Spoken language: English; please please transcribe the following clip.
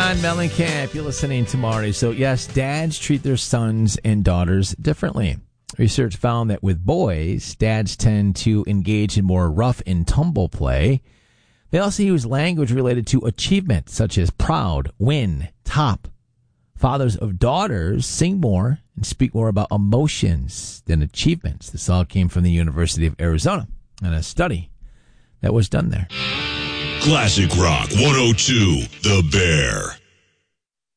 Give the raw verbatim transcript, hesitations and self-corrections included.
John Mellencamp. You're listening to Marty. So, yes, dads treat their sons and daughters differently. Research found that with boys, dads tend to engage in more rough and tumble play. They also use language related to achievement, such as proud, win, top. Fathers of daughters sing more and speak more about emotions than achievements. This all came from the University of Arizona and a study that was done there. Classic Rock one oh two, The Bear.